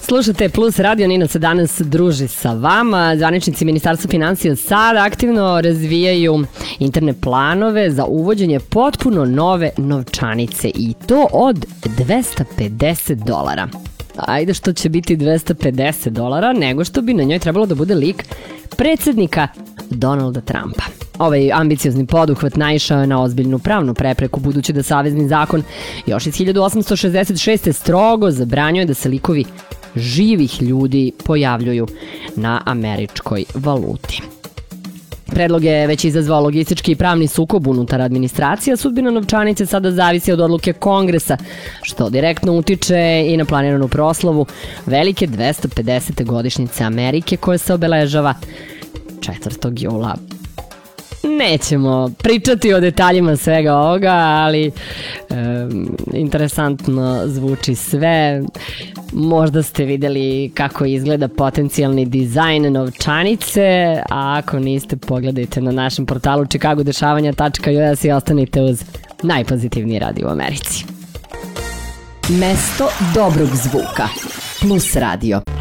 Slušate Plus Radio, Nina se danas druži sa vama. Zvaničnici Ministarstva finansija sad aktivno razvijaju interne planove za uvođenje potpuno nove novčanice i to od $250. Ajde što će biti $250, nego što bi na njoj trebalo da bude lik predsednika Donalda Trumpa. Ovaj ambiciozni poduhvat naišao je na ozbiljnu pravnu prepreku, budući da savezni zakon još iz 1866. strogo zabranjuje da se likovi živih ljudi pojavljuju na američkoj valuti. Predlog je već izazvao logistički i pravni sukob unutar administracije, a sudbina novčanice sada zavisi od odluke Kongresa, što direktno utiče i na planiranu proslavu velike 250. godišnjice Amerike koja se obeležava 4. jula. Nećemo pričati o detaljima svega ovoga, ali interesantno zvuči sve. Možda ste videli kako izgleda potencijalni dizajn novčanice, a ako niste, pogledajte na našem portalu chicagodešavanja.us i ostanite uz najpozitivniji radio u Americi. Mesto dobrog zvuka. Plus Radio.